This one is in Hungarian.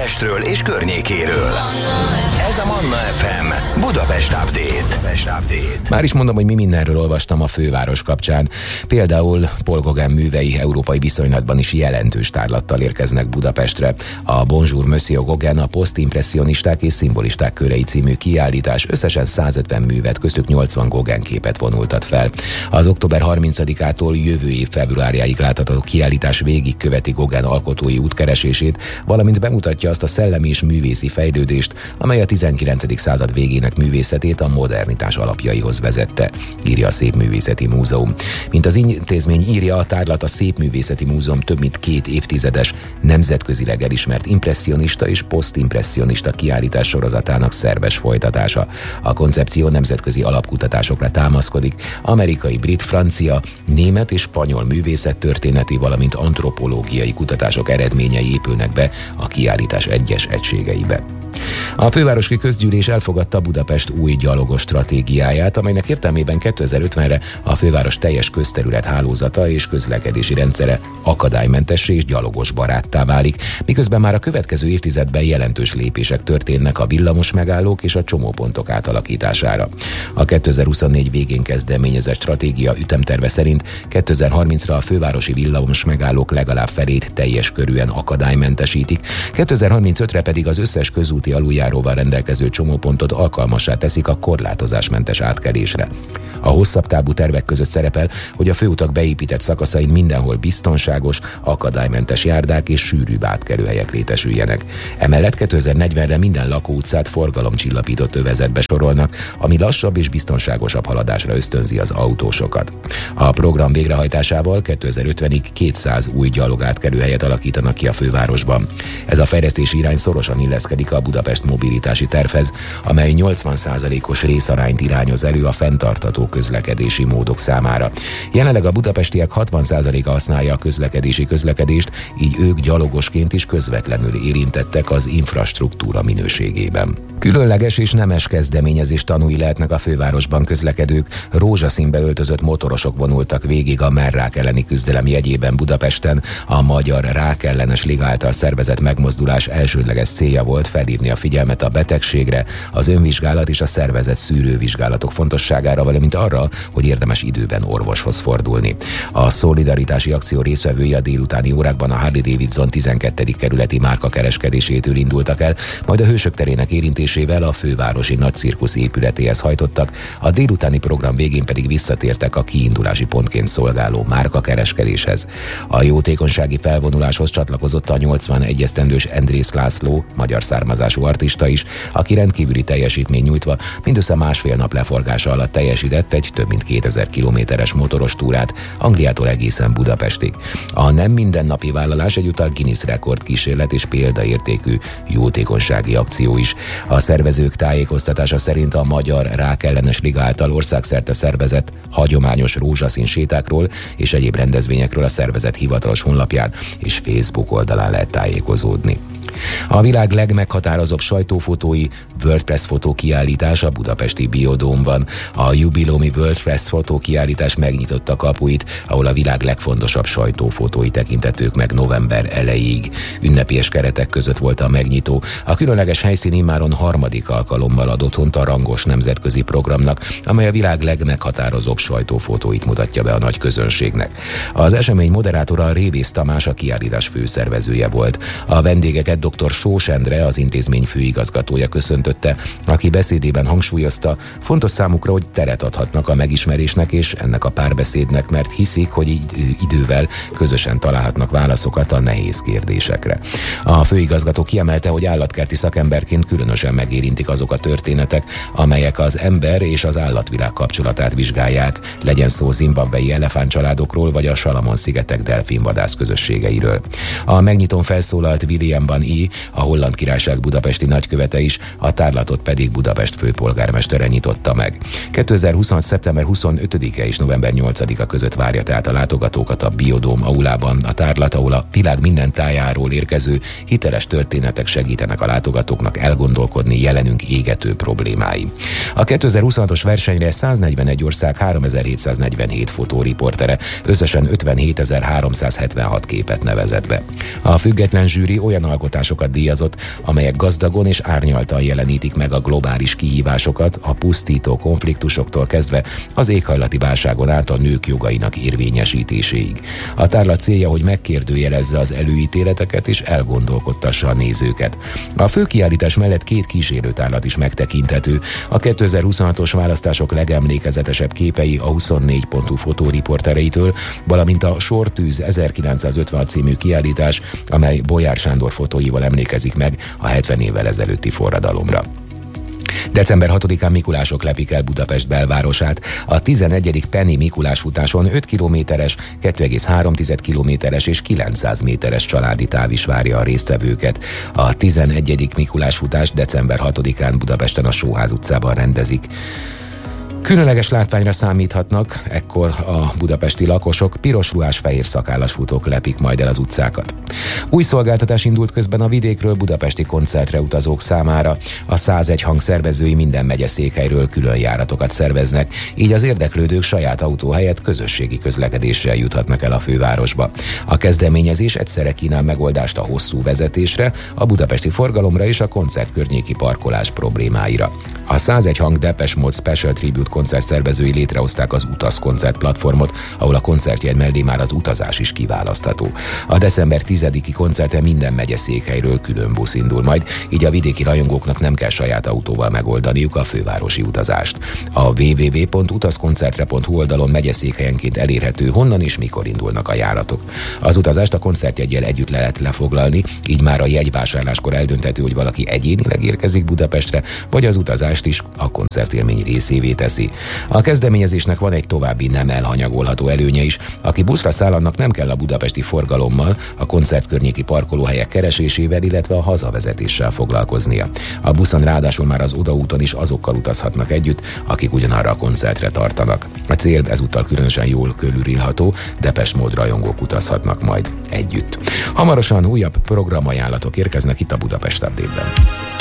Budapestről és környékéről. Ez a Manna FM Budapest Update. Már is mondom, hogy mi mindenről olvastam a főváros kapcsán. Például Paul Gauguin művei európai viszonylatban is jelentős tárlattal érkeznek Budapestre. A Bonjour Monsieur Gauguin, a posztimpresszionisták és szimbolisták körei című kiállítás összesen 150 művet, köztük 80 Gauguin képet vonultat fel. Az október 30-ától jövő év februárjáig látható kiállítás végigköveti Gauguin alkotói útkeresését, valamint bemutatja azt a szellemi és művészi fejlődést, amely a 19. század végének művészetét a modernitás alapjaihoz vezette, írja a Szépművészeti Múzeum. Mint az intézmény írja, a tárlat a Szépművészeti Múzeum több mint 2 évtizedes, nemzetközileg elismert impresszionista és posztimpresszionista kiállítás sorozatának szerves folytatása. A koncepció nemzetközi alapkutatásokra támaszkodik, amerikai, brit, francia, német és spanyol művészettörténeti, valamint antropológiai kutatások eredményei épülnek be a kiállítás egyes egységeibe. A fővárosi közgyűlés elfogadta Budapest új gyalogos stratégiáját, amelynek értelmében 2050-re a főváros teljes közterület hálózata és közlekedési rendszere akadálymentessé és gyalogos baráttá válik, miközben már a következő évtizedben jelentős lépések történnek a villamos megállók és a csomópontok átalakítására. A 2024 végén kezdeményezett stratégia ütemterve szerint 2030-ra a fővárosi villamos megállók legalább felét teljes körűen akadálymentesítik, 2035-re pedig az összes közúti aluljáróval rendelkező csomópontot alkalmassá teszik a korlátozásmentes átkelésre. A hosszabb távú tervek között szerepel, hogy a főutak beépített szakaszain mindenhol biztonságos, akadálymentes járdák és sűrűbb átkelőhelyek létesüljenek. Emellett 2040-re minden lakóutcát forgalomcsillapított övezetbe sorolnak, ami lassabb és biztonságosabb haladásra ösztönzi az autósokat. A program végrehajtásával 2050-ig 200 új gyalogátkelőhelyet alakítanak ki a fővárosban. Ez a fejlesztési irány szorosan illeszkedik a Budapest mobilitási tervhez, amely 80%-os részarányt irányoz elő a fenntartható közlekedési módok számára. Jelenleg a budapestiek 60%-a használja a közlekedést, így ők gyalogosként is közvetlenül érintettek az infrastruktúra minőségében. Különleges és nemes kezdeményezés tanúi lehetnek a fővárosban közlekedők. Rózsaszínbe öltözött motorosok vonultak végig a merrák elleni küzdelem jegyében Budapesten. A Magyar Rákellenes Liga által szervezett megmozdulás elsődleges célja volt felhívni a figyelmet a betegségre, az önvizsgálat és a szervezett szűrővizsgálatok fontosságára, valamint arra, hogy érdemes időben orvoshoz fordulni. A szolidaritási akció résztvevői a délutáni órákban a Harley Davidson 12. kerületi márkakereskedésétől indultak el, majd a Hősök terének érintésével a fővárosi nagy cirkusz épületéhez hajtottak, a délutáni program végén pedig visszatértek a kiindulási pontként szolgáló márkakereskedéshez. A jótékonysági felvonuláshoz csatlakozott a 81 esztendős Endrész László, magyar származású artista is, aki rendkívüli teljesítmény nyújtva mindössze másfél nap leforgása alatt teljesített egy több mint 2000 kilométeres motoros túrát Angliától egészen Budapestig. A nem mindennapi vállalás egyúttal Guinness rekord kísérlet és példaértékű jótékonysági akció is. A szervezők tájékoztatása szerint a Magyar Rákellenes Liga által országszerte szervezett hagyományos rózsaszín sétákról és egyéb rendezvényekről a szervezet hivatalos honlapján és Facebook oldalán lehet tájékozódni. A világ legmeghatározóbb sajtófotói World Press fotó kiállítás a budapesti Biodómban. A jubileumi World Press fotó kiállítás megnyitotta kapuit, ahol a világ legfontosabb sajtófotói tekintetők meg november elejéig. Ünnepélyes keretek között volt a megnyitó. A különleges helyszín immáron harmadik alkalommal ad otthont a rangos nemzetközi programnak, amely a világ legmeghatározóbb sajtófotóit mutatja be a nagy közönségnek. Az esemény moderátora Révész Tamás, a kiállítás főszervezője volt. A vendégeket dr. Sós Endre, az intézmény főigazgatója köszöntötte, aki beszédében hangsúlyozta, fontos számukra, hogy teret adhatnak a megismerésnek és ennek a párbeszédnek, mert hiszik, hogy így idővel közösen találhatnak válaszokat a nehéz kérdésekre. A főigazgató kiemelte, hogy állatkerti szakemberként különösen megérintik azok a történetek, amelyek az ember és az állatvilág kapcsolatát vizsgálják, legyen szó zimbabwei elefántcsaládokról vagy a Salamon-szigetek delfinvadász közösségeiről. A megnyitón felszólalt William Van I., a Holland Királyság budapesti nagykövete is, a tárlatot pedig Budapest főpolgármestere nyitotta meg. 2026. szeptember 25-e és november 8-a között várja tehát a látogatókat a Biodóm aulában a tárlat, ahol a világ minden tájáról érkező hiteles történetek segítenek a látogatóknak elgondolkodni jelenünk égető problémáim. A 2026-os versenyre 141 ország 3747 fotóriportere összesen 57.376 képet nevezett be. A független zsűri olyan alkotásokat díjazott, amelyek gazdagon és árnyaltan jelenítik meg a globális kihívásokat, a pusztító konfliktusoktól kezdve az éghajlati válságon át a nők jogainak érvényesítéséig. A tárlat célja, hogy megkérdőjelezze az előítéleteket és elgondolkodtassa a nézőket. A főkiállítás mellett 2 kísérőtárlat is megtekinthető. A 2026-os választások legemlékezetesebb képei a 24.hu fotóriportereitől, valamint a Sortűz 1956 című kiállítás, amely Bolyár Sándor fotóival emlékezik meg a 70 évvel ezelőtti forradalomra. December 6-án Mikulások lepik el Budapest belvárosát. A 11. Penny Mikulás futáson 5 kilométeres, 2,3 kilométeres és 900 méteres családi táv is várja a résztvevőket. A 11. Mikulás futás december 6-án Budapesten a Sóház utcában rendezik. Különleges látványra számíthatnak, ekkor a budapesti lakosok, piros ruhás, fehér szakállas futók lepik majd el az utcákat. Új szolgáltatás indult közben a vidékről budapesti koncertre utazók számára. A 101 hang szervezői minden megyeszékhelyről külön járatokat szerveznek, így az érdeklődők saját autó helyett közösségi közlekedéssel juthatnak el a fővárosba. A kezdeményezés egyszerre kínál megoldást a hosszú vezetésre, a budapesti forgalomra és a koncert környéki parkolás problémáira. A 101 hang Depeche Mode Special Tribute koncert szervezői létrehozták az Utaz koncert platformot, ahol a koncertjegy mellé már az utazás is kiválasztható. A december 10-i koncerten minden megyeszékhelyről külön busz indul majd, így a vidéki rajongóknak nem kell saját autóval megoldaniuk a fővárosi utazást. A www.utazkoncertre.hu oldalon megyeszékhelyenként elérhető, honnan és mikor indulnak a járatok. Az utazást a koncertjeggyel együtt lehet lefoglalni, így már a jegyvásárláskor eldönthető, hogy valaki egyénileg érkezik Budapestre, vagy az utazást is a koncertélmény részévé teszi. A kezdeményezésnek van egy további nem elhanyagolható előnye is. Aki buszra száll, annak nem kell a budapesti forgalommal, a koncertkörnyéki parkolóhelyek keresésével, illetve a hazavezetéssel foglalkoznia. A buszon ráadásul már az odaúton is azokkal utazhatnak együtt, akik ugyanarra a koncertre tartanak. A cél ezúttal különösen jól körülírható, Depeche Mode rajongók utazhatnak majd együtt. Hamarosan újabb programajánlatok érkeznek itt a Budapest Update-ben.